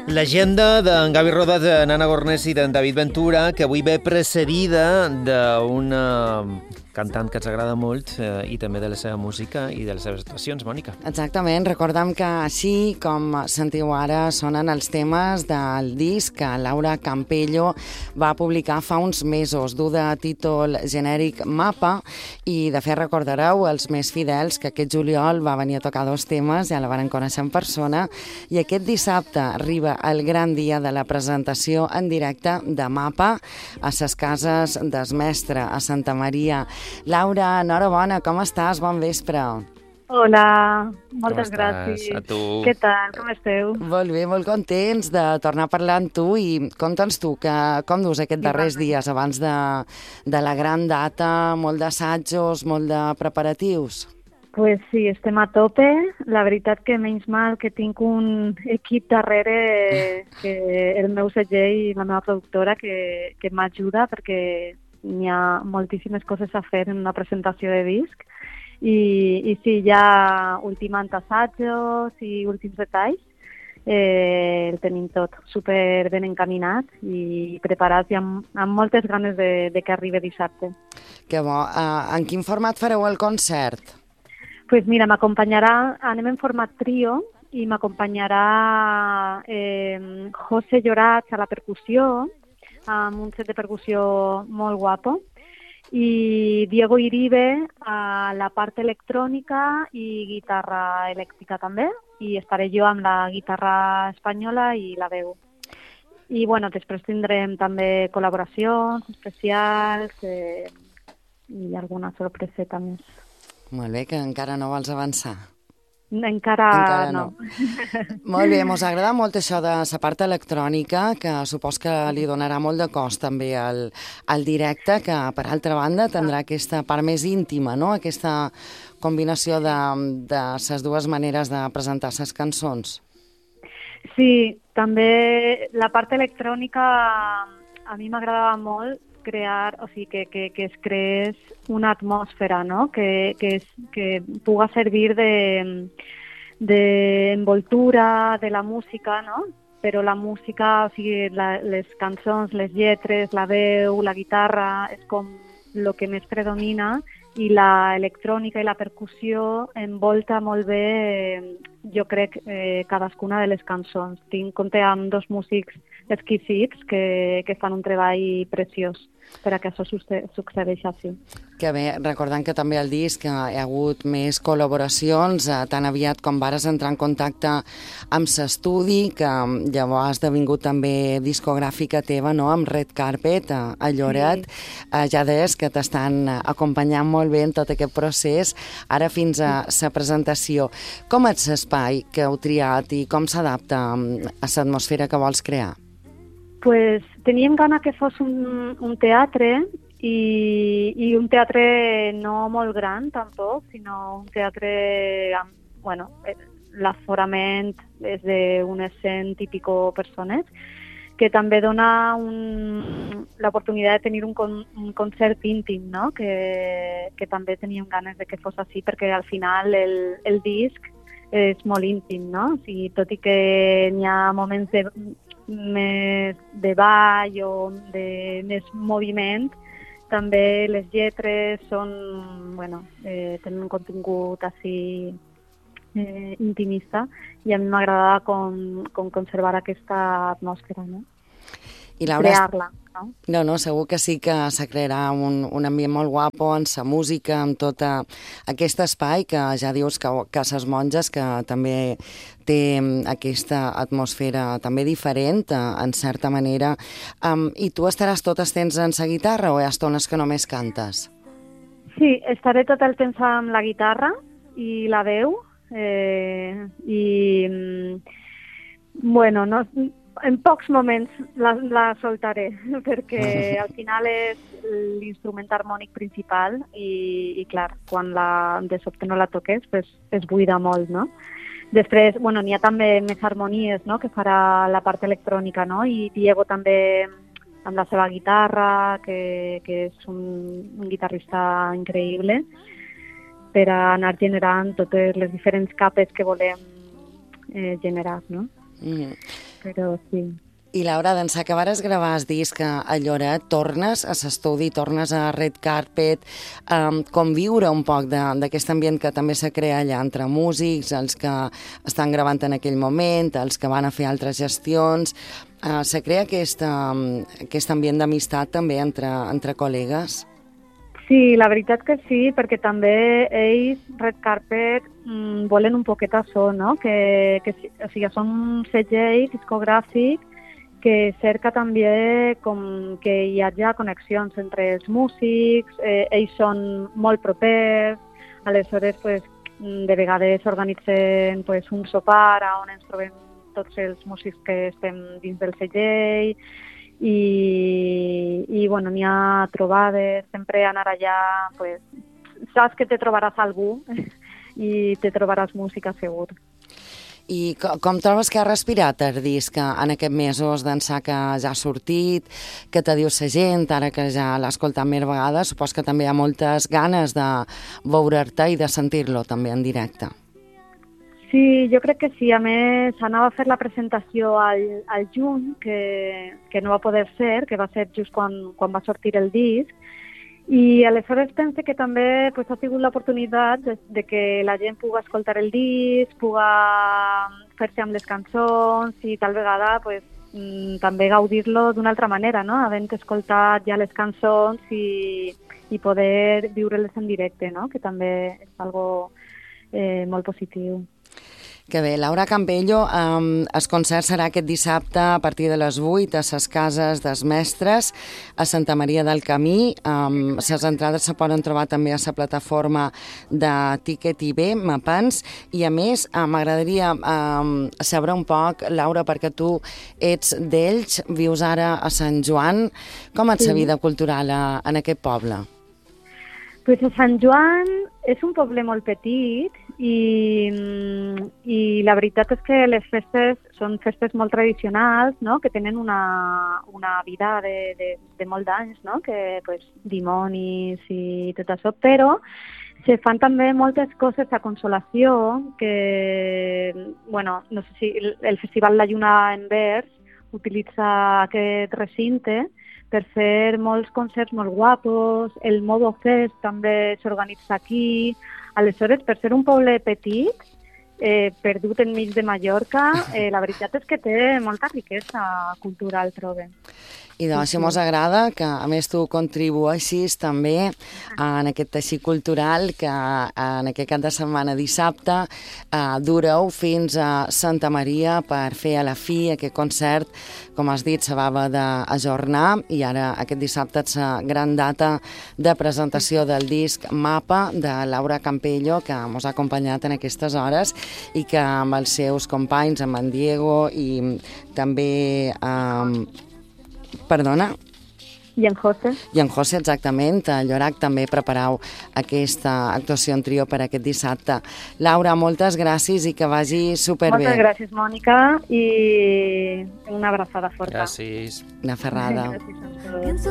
L'agenda d'en Gavi Roda, de Nana Gornés i d'en David Ventura, que avui ve precedida d'una cantant que ens agrada molt i també de la seva música i de les seves actuacions, Mònica. Exactament, recordem que així com sentiu ara sonen els temes del disc que Laura Campello va publicar fa uns mesos, dur de títol genèric Mapa, i de fet recordareu els més fidels que aquest juliol va venir a tocar 2 temes, ja la van conèixer en persona, i aquest dissabte arriba el gran dia de la presentació en directe de Mapa a ses cases d'Es Mestre, a Santa Maria. Laura, enhorabona, com estàs? Bon vespre. Hola, moltes gràcies. A tu. Què tal, com esteu? Molt bé, molt contents de tornar a parlar amb tu i conta'ns tu, com dus aquests darrers dies abans de la gran data, molt d'assajos, molt de preparatius? Pues sí, estem a tope. La veritat que menys mal que tinc un equip darrere, que el meu segell i la meva productora, que m'ajuda perquè n'hi ha moltíssimes coses a fer en una presentació de disc. I sí, ja ultimant assajos i últims detalls, el tenim tot super ben encaminat i preparats i amb moltes ganes de que arribi dissabte. Que bo. En quin format fareu el concert? Pues mira, anem en format trio i m'acompanyarà José Llorats a la percussió, amb un set de percussió molt guapo, i Diego Iribe a la part electrònica i guitarra elèctrica també, i estaré jo amb la guitarra espanyola i la veu. I bueno, després tindrem també col·laboracions especials i alguna sorpreseta més. Molt bé, que encara no vols avançar. Encara no. Molt bé, mos agrada molt això de la part electrònica, que supos que li donarà molt de cos també al directe, que per altra banda tindrà aquesta part més íntima, no? Aquesta combinació de les dues maneres de presentar les cançons. Sí, també la part electrònica a mi m'agradava molt crear, o sigui, que es creés una atmosfera, no? Que puga servir d'envoltura de la música, no? Però la música, o sigui, les cançons, les lletres, la veu, la guitarra, és com el que més predomina, i la electrònica i la percussió envolta molt bé, jo crec, cadascuna de les cançons. Tinc compte amb 2 músics exquisits que fan un treball preciós per a que això succeeixi així. Que bé, recordant que també al disc hi ha hagut més col·laboracions, tan aviat com vares entrar en contacte amb l'estudi, que llavors ha esdevingut també discogràfica teva, no?, amb Red Carpet, a Lloret. Sí. Ja deies que t'estan acompanyant molt bé en tot aquest procés, ara fins a la presentació. Com és l'espai que heu triat i com s'adapta a l'atmosfera que vols crear? Pues teníem gana que fos un teatre i un teatre no molt gran tampoc, sinó un teatre amb, bueno, l'aforament és d'unes 100 i pico persones, que també dona l'oportunitat de tenir un concert íntim, no? Que també teníem ganes de que fos així, perquè al final el disc és molt íntim, no? O sigui, tot i que n'hi ha moments més de ball o de més moviment, també les lletres són, bueno, tenen un contingut així intimista, i a mi m'agrada com conservar aquesta atmosfera, no? I Laura, crear-la, no? No, segur que sí que se crearà un ambient molt guapo en sa música, amb tot aquest espai que ja dius que ses monges, que també té aquesta atmosfera també diferent, en certa manera. I tu estaràs tot el temps en sa guitarra o hi ha estones que només cantes? Sí, estaré tot el temps amb la guitarra i la veu, bueno, no, en pocs moments la soltaré, perquè al final és l'instrument harmònic principal i clar, quan de sobte no la toques, pues, es buida molt, no? Després, bueno, n'hi ha també més harmonies, no?, que farà la part electrònica, no? I Diego també amb la seva guitarra, que és un guitarrista increïble, per a anar generant totes les diferents capes que volem generar, no? però sí. I Laura, d'ençà que vares gravar el disc a Lloret, tornes a l'estudi, tornes a Red Carpet, conviure un poc d'aquest ambient que també se crea allà entre músics, els que estan gravant en aquell moment, els que van a fer altres gestions. Se crea aquest ambient d'amistat també entre col·legues? Sí, la veritat que sí, perquè també ells, Red Carpet, volen un poquet això, no? O sigui, són un segell discogràfic que cerca també com que hi hagi connexions entre els músics, ells són molt propers, aleshores pues, de vegades organitzen pues, un sopar on ens trobem tots els músics que estem dins del segell i bueno, n'hi ha trobades, sempre anar allà, pues, saps que te trobaràs algú i te trobaràs música segur. I com trobes que ha respirat el disc en aquests mesos d'ençà que ja ha sortit, que te diu la gent, ara que ja l'ha escoltat més vegades, supos que també hi ha moltes ganes de veure'l-te i de sentir-lo també en directe. Sí, jo crec que sí. A més, anava a fer la presentació al juny, que no va poder ser, que va ser just quan va sortir el disc, i aleshores pense que també pues, ha sigut l'oportunitat de que la gent pugui escoltar el disc, pugui fer-se amb les cançons i tal vegada pues, també gaudir-lo d'una altra manera, no? Havent escoltat ja les cançons i poder viure-les en directe, no? Que també és algo molt positiu. Que bé, Laura Campello, el concert serà aquest dissabte a partir de les 8 a les Cases dels Mestres a Santa Maria del Camí. Les entrades se poden trobar també a la plataforma de Ticket IB, Mapans, i a més m'agradaria saber un poc, Laura, perquè tu ets d'Elx, vius ara a Sant Joan, com és la vida cultural en aquest poble? Pues a Sant Joan és un poble molt petit i la veritat és que les festes són festes molt tradicionals, no? Que tenen una vida de molt d'anys, no? Que pues, dimonis i tot això, però se fan també moltes coses a Consolació que, bueno, no sé si el Festival La Lluna en Vers utilitza aquest recinte per fer molts concerts molt guapos, el Modo Fest també s'organitza aquí. Aleshores, per ser un poble petit, perdut enmig de Mallorca, la veritat és que té molta riquesa cultural, trobem. I doncs, si mos agrada que, a més, tu contribueixis també en aquest teixit cultural que en aquest cap de setmana dissabte dureu fins a Santa Maria per fer a la fi aquest concert, com has dit, s'acaba d'ajornar i ara aquest dissabte és la gran data de presentació del disc Mapa de Laura Campello, que mos ha acompanyat en aquestes hores i que amb els seus companys, amb en Diego i també perdona? I en José. I en José, exactament. A Llorac també preparau aquesta actuació en trio per aquest dissabte. Laura, moltes gràcies i que vagi superbé. Moltes gràcies, Mònica, i una abraçada forta. Gràcies. Una ferrada. Gràcies a tots.